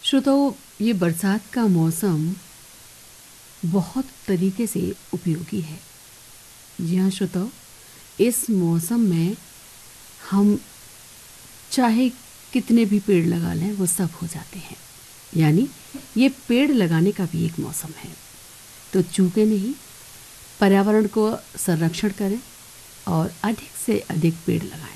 श्रोताओं, ये बरसात का मौसम बहुत तरीके से उपयोगी है। जी हाँ श्रोताओ, इस मौसम में हम चाहे कितने भी पेड़ लगा लें वो सब हो जाते हैं। यानी ये पेड़ लगाने का भी एक मौसम है। तो चूके नहीं, पर्यावरण को संरक्षण करें और अधिक से अधिक पेड़ लगाएं।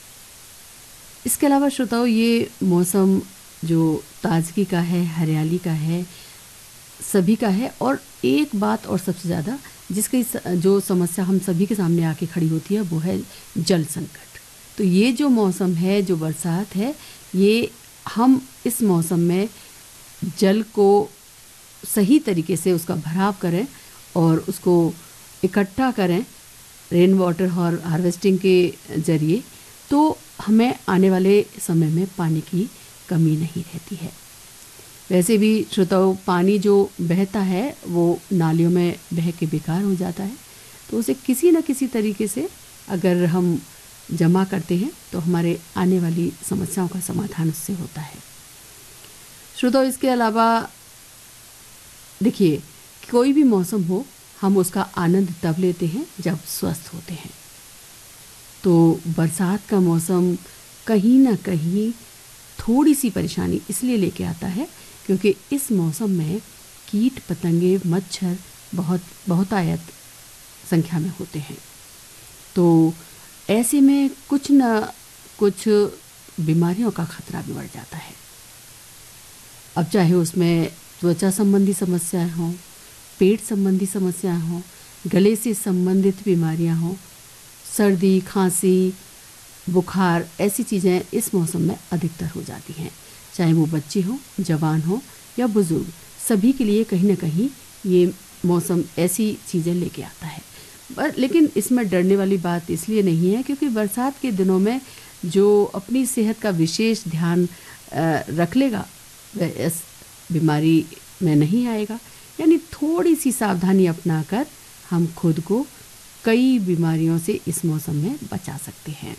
इसके अलावा श्रोताओं, ये मौसम जो ताजगी का है, हरियाली का है, सभी का है। और एक बात और सबसे ज़्यादा जिसकी जो समस्या हम सभी के सामने आके खड़ी होती है वो है जल संकट। तो ये जो मौसम है, जो बरसात है, ये हम इस मौसम में जल को सही तरीके से उसका भराव करें और उसको इकट्ठा करें रेन वाटर और हार्वेस्टिंग के ज़रिए, तो हमें आने वाले समय में पानी की कमी नहीं रहती है। वैसे भी श्रोताओं, पानी जो बहता है वो नालियों में बह के बेकार हो जाता है। तो उसे किसी न किसी तरीके से अगर हम जमा करते हैं तो हमारे आने वाली समस्याओं का समाधान उससे होता है। श्रोताओ, इसके अलावा देखिए, कोई भी मौसम हो, हम उसका आनंद तब लेते हैं जब स्वस्थ होते हैं। तो बरसात का मौसम कहीं ना कहीं थोड़ी सी परेशानी इसलिए लेके आता है क्योंकि इस मौसम में कीट पतंगे, मच्छर बहुतायत संख्या में होते हैं। तो ऐसे में कुछ न कुछ बीमारियों का खतरा भी बढ़ जाता है। अब चाहे उसमें त्वचा संबंधी समस्याएं हों, पेट संबंधी समस्याएं हों, गले से संबंधित बीमारियां हों, सर्दी, खांसी, बुखार, ऐसी चीज़ें इस मौसम में अधिकतर हो जाती हैं। चाहे वो बच्चे हों, जवान हों या बुज़ुर्ग, सभी के लिए कहीं ना कहीं ये मौसम ऐसी चीज़ें लेके आता है। लेकिन इसमें डरने वाली बात इसलिए नहीं है क्योंकि बरसात के दिनों में जो अपनी सेहत का विशेष ध्यान रख लेगा वह इस बीमारी में नहीं आएगा। यानी थोड़ी सी सावधानी अपनाकर हम खुद को कई बीमारियों से इस मौसम में बचा सकते हैं।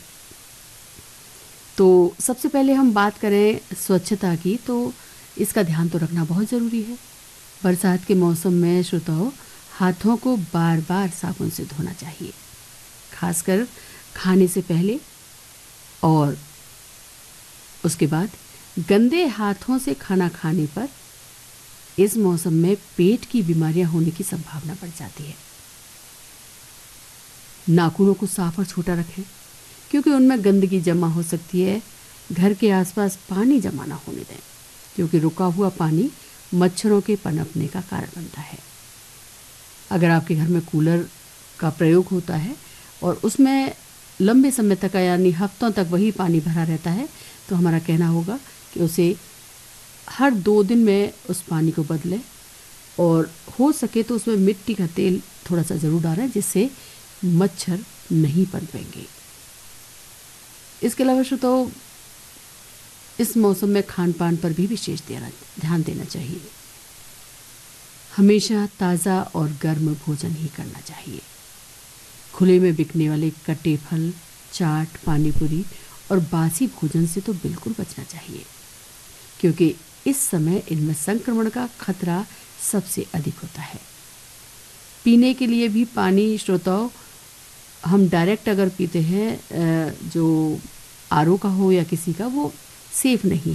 तो सबसे पहले हम बात करें स्वच्छता की, तो इसका ध्यान तो रखना बहुत ज़रूरी है। बरसात के मौसम में श्रोताओं, हाथों को बार बार साबुन से धोना चाहिए, खासकर खाने से पहले। और उसके बाद गंदे हाथों से खाना खाने पर इस मौसम में पेट की बीमारियां होने की संभावना बढ़ जाती है। नाखूनों को साफ और छोटा रखें क्योंकि उनमें गंदगी जमा हो सकती है। घर के आसपास पानी जमा ना होने दें क्योंकि रुका हुआ पानी मच्छरों के पनपने का कारण बनता है। अगर आपके घर में कूलर का प्रयोग होता है और उसमें लंबे समय तक यानी हफ्तों तक वही पानी भरा रहता है, तो हमारा कहना होगा कि उसे हर 2 दिन में उस पानी को बदलें और हो सके तो उसमें मिट्टी का तेल थोड़ा सा ज़रूर डालें जिससे मच्छर नहीं पनपेंगे। इसके अलावा श्रोताओ, इस मौसम में खान पान पर भी विशेष ध्यान देना चाहिए। हमेशा ताज़ा और गर्म भोजन ही करना चाहिए। खुले में बिकने वाले कटे फल, चाट, पानीपुरी और बासी भोजन से तो बिल्कुल बचना चाहिए क्योंकि इस समय इनमें संक्रमण का खतरा सबसे अधिक होता है। पीने के लिए भी पानी श्रोताओं, हम डायरेक्ट अगर पीते हैं, जो आरओ का हो या किसी का, वो सेफ नहीं